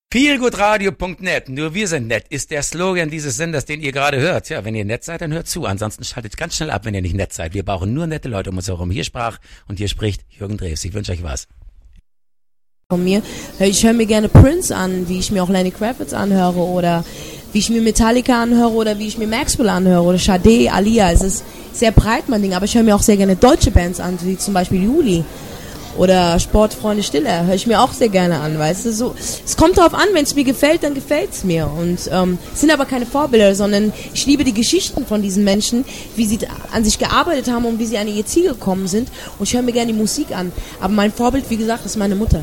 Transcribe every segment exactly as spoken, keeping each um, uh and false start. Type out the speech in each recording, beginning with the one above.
feelgoodradio punkt net, nur wir sind nett, ist der Slogan dieses Senders, den ihr gerade hört. Ja, wenn ihr nett seid, dann hört zu. Ansonsten schaltet ganz schnell ab, wenn ihr nicht nett seid. Wir brauchen nur nette Leute um uns herum. Hier sprach und hier spricht Jürgen Drews. Ich wünsche euch was. Von mir, ich höre mir gerne Prince an, wie ich mir auch Lenny Kravitz anhöre oder wie ich mir Metallica anhöre oder wie ich mir Maxwell anhöre oder Sade, Alia. Es ist sehr breit, mein Ding, aber ich höre mir auch sehr gerne deutsche Bands an, wie zum Beispiel Juli. Oder Sportfreunde Stille, höre ich mir auch sehr gerne an, weißt du, so, es kommt drauf an, wenn es mir gefällt, dann gefällt es mir und ähm, es sind aber keine Vorbilder, sondern ich liebe die Geschichten von diesen Menschen, wie sie an sich gearbeitet haben und wie sie an ihr Ziel gekommen sind und ich höre mir gerne die Musik an, aber mein Vorbild, wie gesagt, ist meine Mutter.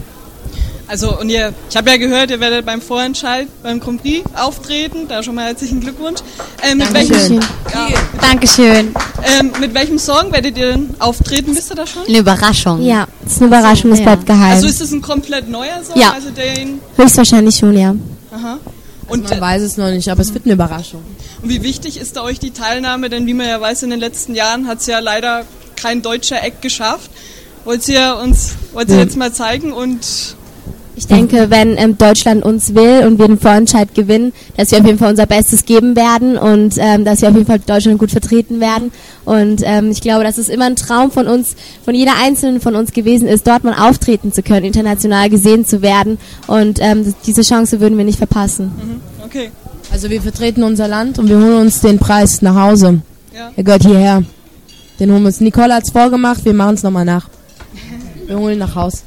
Also und ihr, ich habe ja gehört, ihr werdet beim Vorentscheid beim Grand Prix auftreten, da schon mal herzlichen Glückwunsch. Ähm, mit Dankeschön. welchem, ja, Dankeschön. ähm, mit welchem Song werdet ihr denn auftreten, wisst ihr das schon? Eine Überraschung. Ja, das ist eine Überraschung, das ja. bleibt geheim. Also ist das ein komplett neuer Song? Ja. Also der ihn, Höchstwahrscheinlich schon, ja. aha. Und Und, man weiß es noch nicht, aber es wird eine Überraschung. und wie wichtig ist da euch die Teilnahme? Denn wie man ja weiß, in den letzten Jahren hat es ja leider kein deutscher Act geschafft. Wollt ihr uns, wollt ihr Ja. jetzt mal zeigen und... Ich denke, wenn ähm, Deutschland uns will und wir den Vorentscheid gewinnen, dass wir auf jeden Fall unser Bestes geben werden und ähm, dass wir auf jeden Fall Deutschland gut vertreten werden. Und ähm, ich glaube, dass es immer ein Traum von uns, von jeder Einzelnen von uns gewesen ist, dort mal auftreten zu können, international gesehen zu werden. Und ähm, diese Chance würden wir nicht verpassen. Mhm, okay. Also wir vertreten unser Land und wir holen uns den Preis nach Hause. Ja. Er gehört hierher. Den holen wir uns. Nicole hat es vorgemacht, wir machen es nochmal nach. Wir holen ihn nach Haus.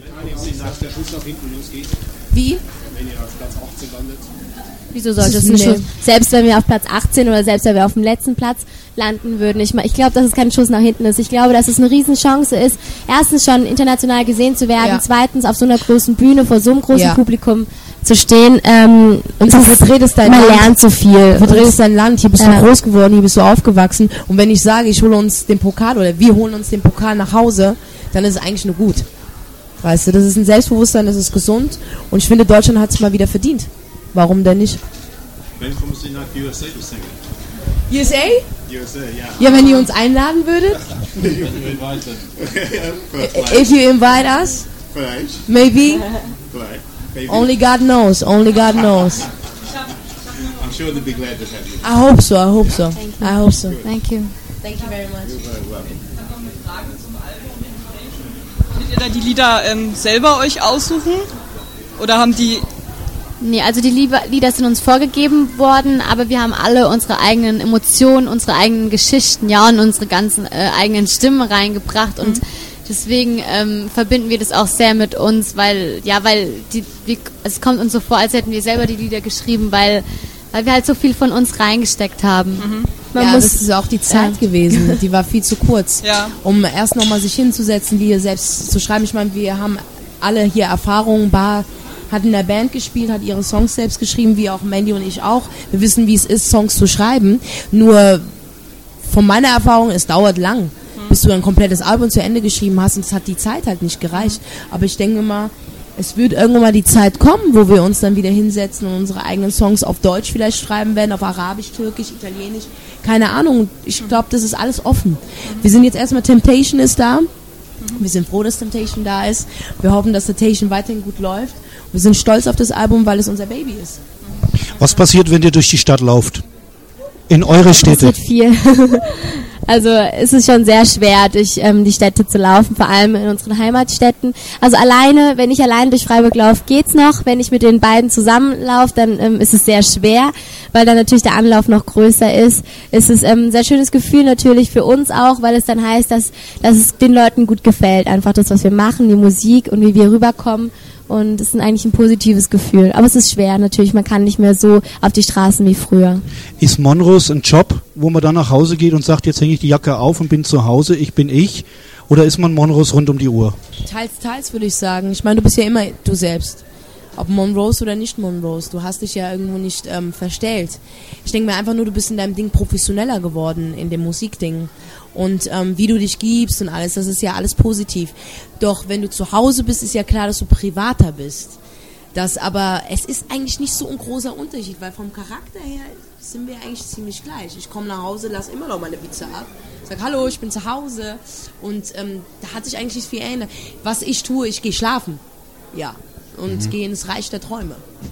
Dass der Schuss nach hinten losgeht, Wie? wenn ihr auf Platz achtzehn landet. Wieso sollte Das es ist ein nee. Schuss, selbst wenn wir auf Platz achtzehn oder selbst wenn wir auf dem letzten Platz landen würden, ich, ich glaube, dass es kein Schuss nach hinten ist. Ich glaube, dass es eine Riesenchance ist, erstens schon international gesehen zu werden, Ja. zweitens auf so einer großen Bühne vor so einem großen Ja. Publikum zu stehen. Ähm, Und du vertretest dein man Land. lernt so viel. Du vertretest dein Land, hier bist Ja. du groß geworden, hier bist du aufgewachsen. Und wenn ich sage, ich hole uns den Pokal oder wir holen uns den Pokal nach Hause, dann ist es eigentlich nur gut. Weißt du, das ist ein Selbstbewusstsein, das ist gesund. Und ich finde, Deutschland hat es mal wieder verdient. Warum denn nicht? Wann kommen Sie nach U S A zu singen? U S A? U S A, ja. Ja, wenn ihr uns einladen würdet. If you invite us, Vielleicht, maybe. vielleicht. Maybe. Only God knows, only God knows. I'm sure they'd be glad to have you. I hope so, I hope so. I hope so. Thank you. Thank you very much. You're very welcome. Könnt ihr da die Lieder ähm, selber euch aussuchen? Oder haben die... Nee, also die Liebe- Lieder sind uns vorgegeben worden, aber wir haben alle unsere eigenen Emotionen, unsere eigenen Geschichten, ja, und unsere ganzen äh, eigenen Stimmen reingebracht und deswegen ähm, verbinden wir das auch sehr mit uns, weil, ja, weil die, die, es kommt uns so vor, als hätten wir selber die Lieder geschrieben, weil, weil wir halt so viel von uns reingesteckt haben. Man Ja, muss, das ist auch die Zeit Ja. gewesen. Die war viel zu kurz, Ja. um erst nochmal sich hinzusetzen, die selbst zu schreiben. Ich meine, wir haben alle hier Erfahrungen. Bar hat in der Band gespielt, hat ihre Songs selbst geschrieben, wie auch Mandy und ich auch. Wir wissen, wie es ist, Songs zu schreiben. Nur von meiner Erfahrung, es dauert lang, bis du ein komplettes Album zu Ende geschrieben hast und es hat die Zeit halt nicht gereicht. Aber ich denke mal, es wird irgendwann mal die Zeit kommen, wo wir uns dann wieder hinsetzen und unsere eigenen Songs auf Deutsch vielleicht schreiben werden, auf Arabisch, Türkisch, Italienisch, keine Ahnung. Ich glaube, das ist alles offen. Wir sind jetzt erstmal, Temptation ist da. Wir sind froh, dass Temptation da ist. Wir hoffen, dass Temptation weiterhin gut läuft. Wir sind stolz auf das Album, weil es unser Baby ist. Was passiert, wenn ihr durch die Stadt lauft? In eure Städte? passiert viel. Also es ist schon sehr schwer, durch ähm, die Städte zu laufen, vor allem in unseren Heimatstädten. Also alleine, wenn ich allein durch Freiburg laufe, geht's noch. Wenn ich mit den beiden zusammenlaufe, dann ähm, ist es sehr schwer, weil dann natürlich der Anlauf noch größer ist. Es ist ähm, ein sehr schönes Gefühl natürlich für uns auch, weil es dann heißt, dass, dass es den Leuten gut gefällt. Einfach das, was wir machen, die Musik und wie wir rüberkommen. Und es ist eigentlich ein positives Gefühl. Aber es ist schwer natürlich, man kann nicht mehr so auf die Straßen wie früher. Ist Monrose ein Job, wo man dann nach Hause geht und sagt, jetzt hänge ich die Jacke auf und bin zu Hause, ich bin ich? Oder ist man Monrose rund um die Uhr? Teils, teils würde ich sagen. Ich meine, du bist ja immer du selbst. Ob Monrose oder nicht Monrose. Du hast dich ja irgendwo nicht ähm, verstellt. Ich denke mir einfach nur, du bist in deinem Ding professioneller geworden, in dem Musikding. Und ähm, wie du dich gibst und alles, das ist ja alles positiv. Doch wenn du zu Hause bist, ist ja klar, dass du privater bist. Das aber, es ist eigentlich nicht so ein großer Unterschied, weil vom Charakter her sind wir eigentlich ziemlich gleich. Ich komme nach Hause, lass immer noch meine Pizza ab, sag hallo, ich bin zu Hause und ähm, da hat sich eigentlich nicht viel geändert. Was ich tue, ich gehe schlafen, ja, und mhm. gehe ins Reich der Träume.